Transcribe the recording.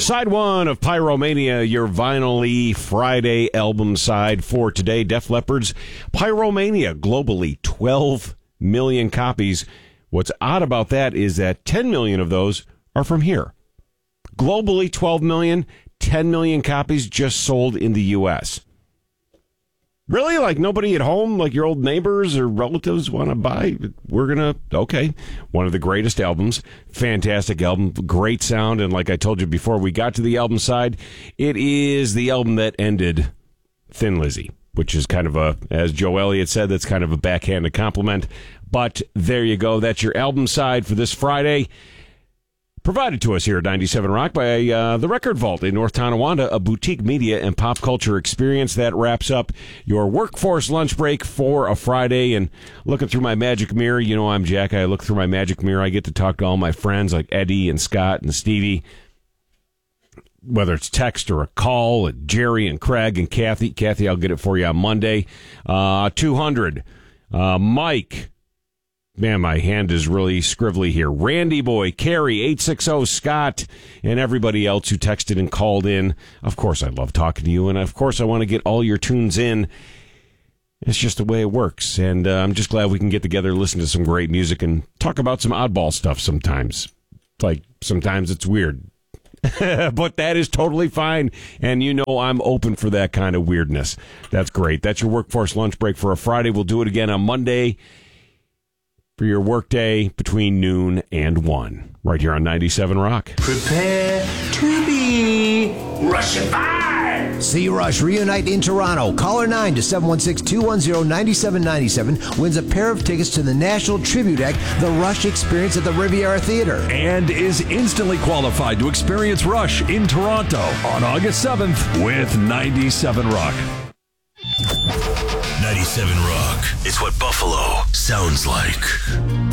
Side one of Pyromania, your Vinyl Friday album side for today. Def Leppard's Pyromania, globally 12 million copies. What's odd about that is that 10 million of those are from here. Globally 12 million, 10 million copies just sold in the U.S. Really? Like nobody at home, like your old neighbors or relatives want to buy? Okay. One of the greatest albums. Fantastic album. Great sound. And like I told you before we got to the album side, it is the album that ended Thin Lizzy, which is kind of as Joe Elliott said, that's kind of a backhanded compliment. But there you go. That's your album side for this Friday. Provided to us here at 97 Rock by the Record Vault in North Tonawanda, a boutique media and pop culture experience. That wraps up your workforce lunch break for a Friday. And looking through my magic mirror, you know I'm Jack. I look through my magic mirror. I get to talk to all my friends like Eddie and Scott and Stevie. Whether it's text or a call, Jerry and Craig and Kathy. Kathy, I'll get it for you on Monday. 200. Mike. Man, my hand is really scribbly here. Randy Boy, Carrie, 860, Scott, and everybody else who texted and called in. Of course, I love talking to you, and of course, I want to get all your tunes in. It's just the way it works, and I'm just glad we can get together, listen to some great music, and talk about some oddball stuff sometimes. Like, sometimes it's weird. But that is totally fine, and you know I'm open for that kind of weirdness. That's great. That's your workforce lunch break for a Friday. We'll do it again on Monday for your workday between noon and 1, right here on 97 Rock. Prepare to be Rushified! See Rush reunite in Toronto. Caller 9 to 716-210-9797 wins a pair of tickets to the National Tribute Act, The Rush Experience at the Riviera Theatre. And is instantly qualified to experience Rush in Toronto on August 7th with 97 Rock. 97 Rock. It's what Buffalo sounds like.